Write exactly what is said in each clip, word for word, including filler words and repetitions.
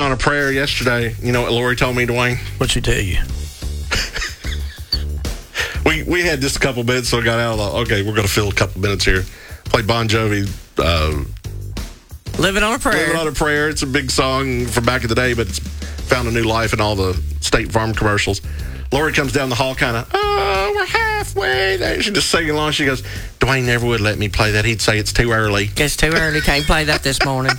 on a prayer yesterday. You know what Lori told me, Dwayne? What'd she tell you? we we had just a couple minutes, so I got out of the, okay, we're going to fill a couple minutes here. Played Bon Jovi. Uh, Living on a Prayer. Living on a Prayer. It's a big song from back in the day, but it's found a new life in all the State Farm commercials. Lori comes down the hall kind of, oh, we're halfway there. She just singing along. She goes, Dwayne never would let me play that. He'd say it's too early. It's too early. Can't play that this morning.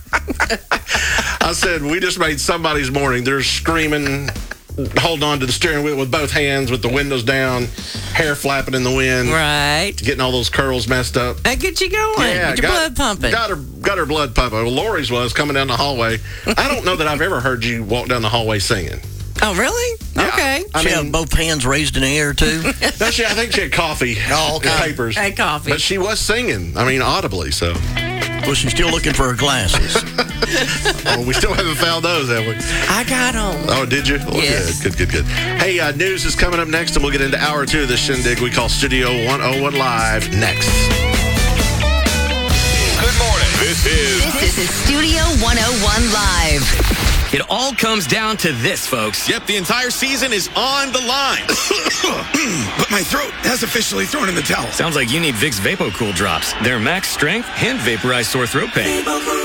I said, we just made somebody's morning. They're screaming, holding on to the steering wheel with both hands, with the windows down, hair flapping in the wind. Right. Getting all those curls messed up. That gets you going. Yeah, Get your got, blood pumping. Got her, got her blood pumping. Well, Lori's was coming down the hallway. I don't know that I've ever heard you walk down the hallway singing. Oh, really? Yeah, Okay. I She mean, had both hands raised in the air, too? no, she, I think she had coffee. Oh, okay. And papers. Had coffee. But she was singing. I mean, audibly, so. Was she still looking for her glasses? Oh, we still haven't found those, have we? I got them. Oh, did you? Well, Yes. Good, good, good, good. Hey, uh, news is coming up next, and we'll get into hour two of this shindig we call Studio one oh one Live next. Good morning. This is This is Studio one oh one Live. It all comes down to this, folks. Yep, the entire season is on the line. But my throat has officially thrown in the towel. Sounds like you need Vicks VapoCool drops. They're max strength and vaporize sore throat pain.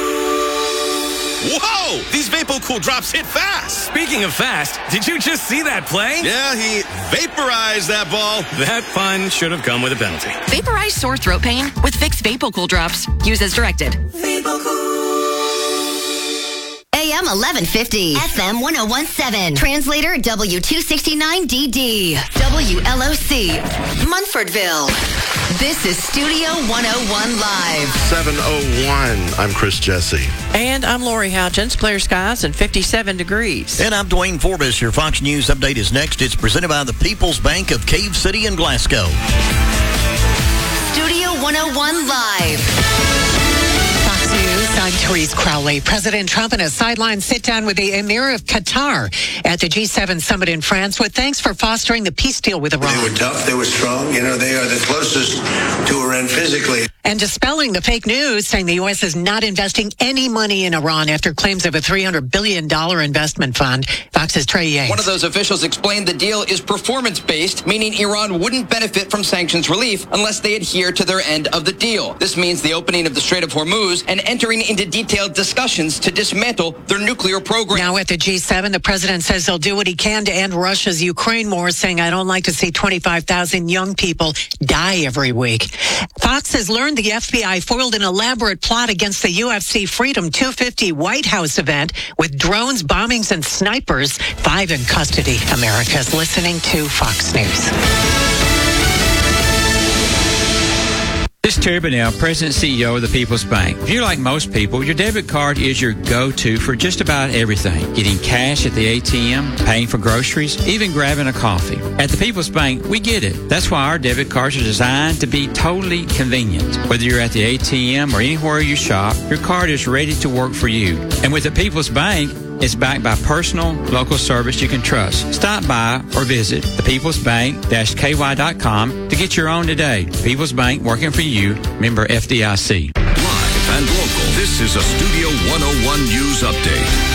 Whoa! These VapoCool drops hit fast. Speaking of fast, did you just see that play? Yeah, he vaporized that ball. That fun should have come with a penalty. Vaporize sore throat pain with Vicks VapoCool drops. Use as directed. A M eleven fifty. F M one oh one seven. Translator W two sixty-nine D D. W L O C. Munfordville. This is Studio one oh one Live. seven oh one. I'm Chris Jesse. And I'm Lori Houchins. Clear skies and fifty-seven degrees. And I'm Dwayne Forbes. Your Fox News update is next. It's presented by the People's Bank of Cave City and Glasgow. Studio one oh one Live. Fox News, I'm Therese Crowley. President Trump in a sideline sit-down with the Emir of Qatar at the G seven summit in France with thanks for fostering the peace deal with Iran. They were tough, they were strong. You know, they are the closest to Iran physically. And dispelling the fake news, saying the U S is not investing any money in Iran after claims of a three hundred billion dollars investment fund. Fox's Trey Yates. One of those officials explained the deal is performance-based, meaning Iran wouldn't benefit from sanctions relief unless they adhere to their end of the deal. This means the opening of the Strait of Hormuz and entering into detailed discussions to dismantle their nuclear program. Now at the G seven, the president says he'll do what he can to end Russia's Ukraine war, saying, I don't like to see twenty-five thousand young people die every week. Fox has learned the F B I foiled an elaborate plot against the U F C Freedom two fifty White House event with drones, bombings, and snipers. Five in custody. America's listening to Fox News. This is Terry Bunnell, President and C E O of the People's Bank. If you're like most people, your debit card is your go-to for just about everything. Getting cash at the A T M, paying for groceries, even grabbing a coffee. At the People's Bank, we get it. That's why our debit cards are designed to be totally convenient. Whether you're at the A T M or anywhere you shop, your card is ready to work for you. And with the People's Bank, it's backed by personal, local service you can trust. Stop by or visit the peoples bank dash k y dot com to get your own today. People's Bank, working for you. Member F D I C. Live and local. This is a Studio one oh one News Update.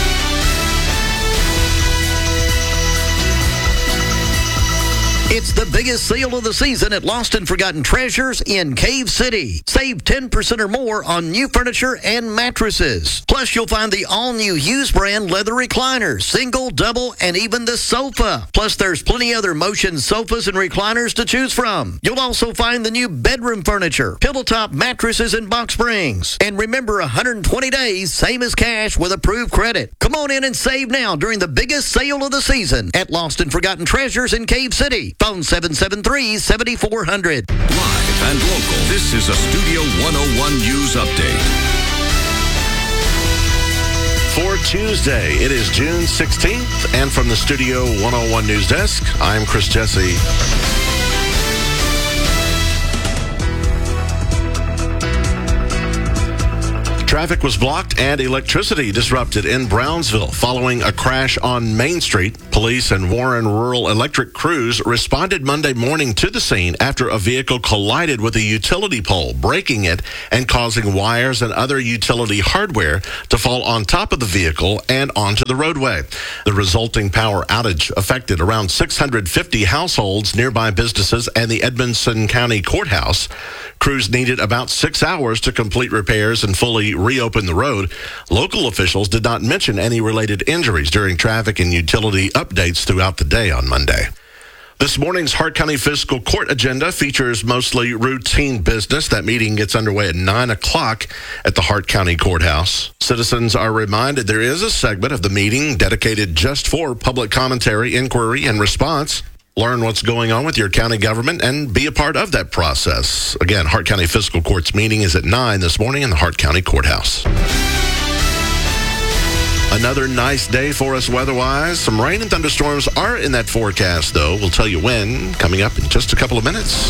It's the biggest sale of the season at Lost and Forgotten Treasures in Cave City. Save ten percent or more on new furniture and mattresses. Plus, you'll find the all-new Hughes brand leather recliners, single, double, and even the sofa. Plus, there's plenty other motion sofas and recliners to choose from. You'll also find the new bedroom furniture, pillow top mattresses, and box springs. And remember, one hundred twenty days, same as cash with approved credit. Come on in and save now during the biggest sale of the season at Lost and Forgotten Treasures in Cave City. Phone seven seven three, seven four zero zero. Live and local. This is a Studio one oh one News Update. For Tuesday, it is June sixteenth, and from the Studio one oh one News Desk, I'm Chris Jesse. Traffic was blocked and electricity disrupted in Brownsville following a crash on Main Street. Police and Warren Rural Electric crews responded Monday morning to the scene after a vehicle collided with a utility pole, breaking it and causing wires and other utility hardware to fall on top of the vehicle and onto the roadway. The resulting power outage affected around six hundred fifty households, nearby businesses, and the Edmonson County Courthouse. Crews needed about six hours to complete repairs and fully reopen the road. Local officials did not mention any related injuries during traffic and utility updates throughout the day on Monday. This morning's Hart County Fiscal Court agenda features mostly routine business. That meeting gets underway at nine o'clock at the Hart County Courthouse. Citizens are reminded there is a segment of the meeting dedicated just for public commentary, inquiry, and response. Learn what's going on with your county government and be a part of that process. Again, Hart County Fiscal Court's meeting is at nine this morning in the Hart County Courthouse. Another nice day for us weather-wise. Some rain and thunderstorms are in that forecast, though. We'll tell you when, coming up in just a couple of minutes.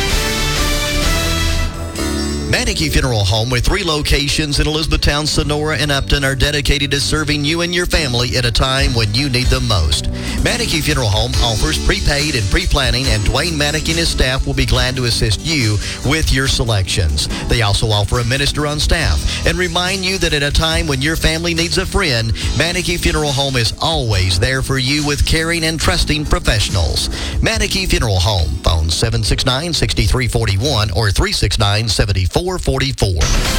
Manneke Funeral Home, with three locations in Elizabethtown, Sonora, and Upton, are dedicated to serving you and your family at a time when you need them most. Manneke Funeral Home offers prepaid and pre-planning, and Dwayne Manneke and his staff will be glad to assist you with your selections. They also offer a minister on staff and remind you that at a time when your family needs a friend, Manneke Funeral Home is always there for you with caring and trusting professionals. Manneke Funeral Home, phone seven six nine, six three four one or three six nine, seven four four four.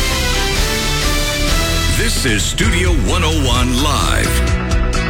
This is Studio one oh one Live.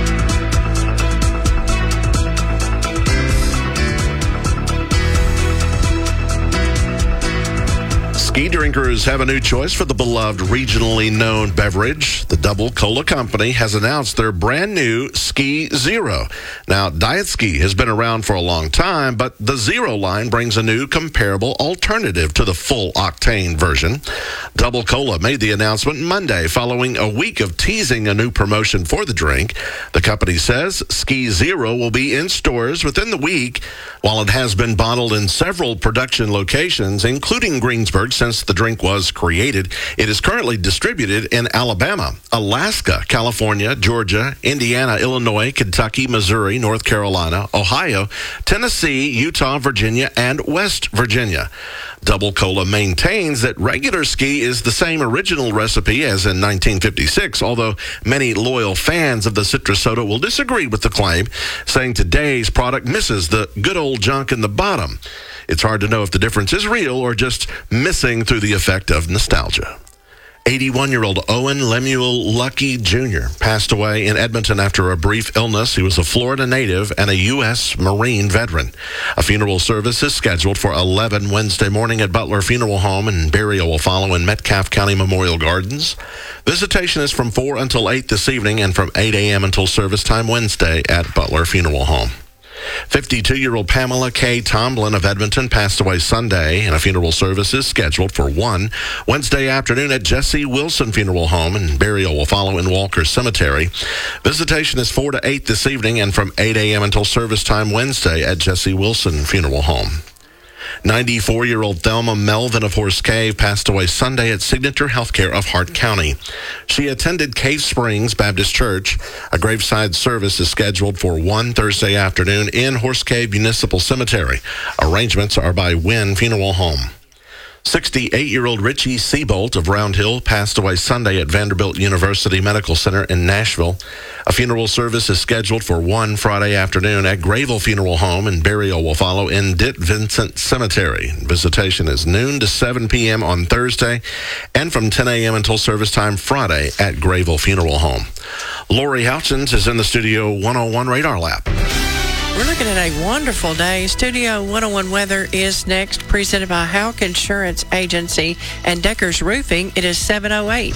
Ski drinkers have a new choice for the beloved regionally known beverage. The Double Cola Company has announced their brand new Ski Zero. Now, Diet Ski has been around for a long time, but the Zero line brings a new comparable alternative to the full octane version. Double Cola made the announcement Monday following a week of teasing a new promotion for the drink. The company says Ski Zero will be in stores within the week, while it has been bottled in several production locations, including Greensburg, since the drink was created. It is currently distributed in Alabama, Alaska, California, Georgia, Indiana, Illinois, Kentucky, Missouri, North Carolina, Ohio, Tennessee, Utah, Virginia, and West Virginia. Double Cola maintains that regular Ski is the same original recipe as in nineteen fifty-six, although many loyal fans of the citrus soda will disagree with the claim, saying today's product misses the good old junk in the bottom. It's hard to know if the difference is real or just missing through the effect of nostalgia. eighty-one-year-old Owen Lemuel Lucky Junior passed away in Edmonton after a brief illness. He was a Florida native and a U S Marine veteran. A funeral service is scheduled for eleven Wednesday morning at Butler Funeral Home, and burial will follow in Metcalfe County Memorial Gardens. Visitation is from four until eight this evening and from eight a.m. until service time Wednesday at Butler Funeral Home. fifty-two-year-old Pamela K. Tomlin of Edmonton passed away Sunday, and a funeral service is scheduled for one Wednesday afternoon at Jesse Wilson Funeral Home, and burial will follow in Walker Cemetery. Visitation is four to eight this evening and from eight a.m. until service time Wednesday at Jesse Wilson Funeral Home. ninety-four-year-old Thelma Melvin of Horse Cave passed away Sunday at Signature Healthcare of Hart County. She attended Cave Springs Baptist Church. A graveside service is scheduled for one Thursday afternoon in Horse Cave Municipal Cemetery. Arrangements are by Wynn Funeral Home. sixty-eight-year-old Richie Seabolt of Round Hill passed away Sunday at Vanderbilt University Medical Center in Nashville. A funeral service is scheduled for one Friday afternoon at Grayville Funeral Home, and burial will follow in Ditt Vincent Cemetery. Visitation is noon to seven p.m. on Thursday and from ten a.m. until service time Friday at Grayville Funeral Home. Lori Houchins is in the Studio one oh one Radar Lab. We're looking at a wonderful day. Studio one oh one weather is next, presented by Houck Insurance Agency and Decker's Roofing. It is seven oh eight.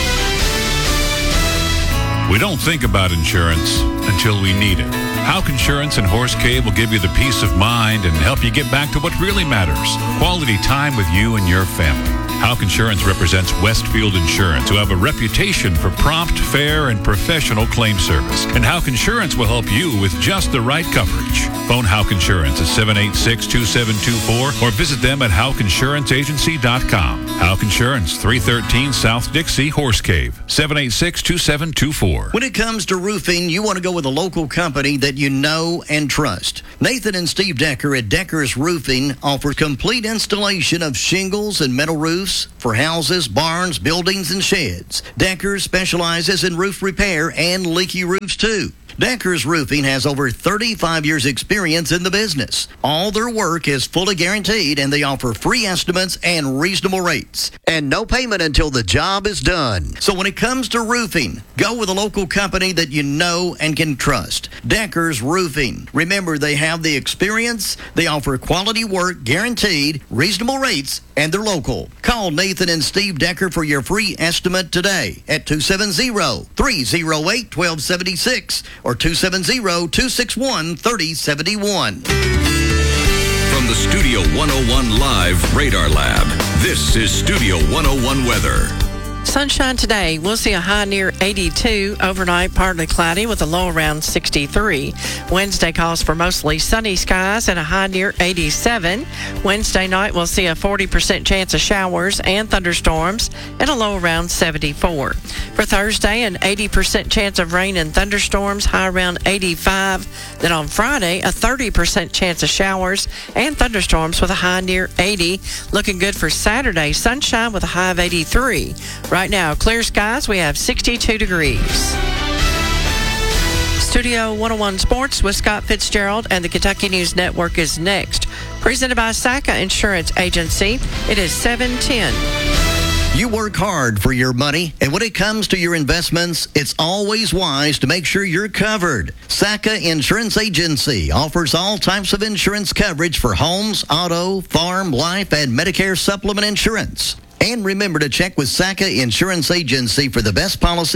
We don't think about insurance until we need it. Houck Insurance and Horse Cave will give you the peace of mind and help you get back to what really matters. Quality time with you and your family. Houck Insurance represents Westfield Insurance, who have a reputation for prompt, fair, and professional claim service. And Houck Insurance will help you with just the right coverage. Phone Houck Insurance at seven eight six, two seven two four or visit them at houck insurance agency dot com. Houck Insurance, three thirteen South Dixie, Horse Cave, seven eight six, two seven two four. When it comes to roofing, you want to go with a local company that you know and trust. Nathan and Steve Decker at Decker's Roofing offer complete installation of shingles and metal roofs for houses, barns, buildings, and sheds. Decker specializes in roof repair and leaky roofs, too. Decker's Roofing has over thirty-five years experience in the business. All their work is fully guaranteed, and they offer free estimates and reasonable rates. And no payment until the job is done. So when it comes to roofing, go with a local company that you know and can trust. Decker's Roofing. Remember, they have the experience, they offer quality work, guaranteed, reasonable rates, and they're local. Call Nathan and Steve Decker for your free estimate today at two seven zero, three zero eight, one two seven six or two seven zero, two six one, three zero seven one. From the Studio one oh one Live Radar Lab, this is Studio one oh one Weather. Sunshine today. We'll see a high near eighty-two. Overnight, partly cloudy with a low around sixty-three. Wednesday calls for mostly sunny skies and a high near eighty-seven. Wednesday night, we'll see a forty percent chance of showers and thunderstorms and a low around seventy-four. For Thursday, an eighty percent chance of rain and thunderstorms, high around eighty-five. Then on Friday, a thirty percent chance of showers and thunderstorms with a high near eighty. Looking good for Saturday, sunshine with a high of eighty-three. Right now, clear skies, we have sixty-two degrees. Studio one oh one Sports with Scott Fitzgerald and the Kentucky News Network is next. Presented by S A C A Insurance Agency. It is seven ten. You work hard for your money, and when it comes to your investments, it's always wise to make sure you're covered. S A C A Insurance Agency offers all types of insurance coverage for homes, auto, farm, life, and Medicare supplement insurance. And remember to check with S A C A Insurance Agency for the best policy